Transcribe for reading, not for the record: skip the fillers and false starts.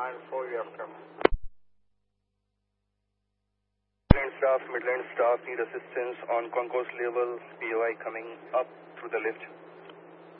and 4 you have come. Midland staff need assistance on concourse level, POI coming up through the lift.